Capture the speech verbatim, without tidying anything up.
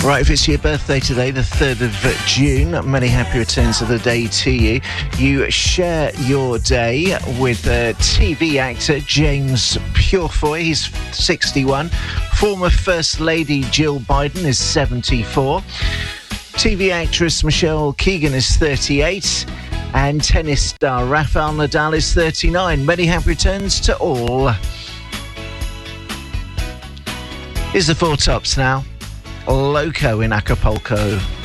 Right, if it's your birthday today, the third of June, many happy returns of the day to you. You share your day with uh, T V actor James Purefoy. He's sixty-one. Former First Lady Jill Biden is seventy-four. T V actress Michelle Keegan is thirty-eight. And tennis star Rafael Nadal is thirty-nine. Many happy returns to all. Here's the four tops now. Loco in Acapulco.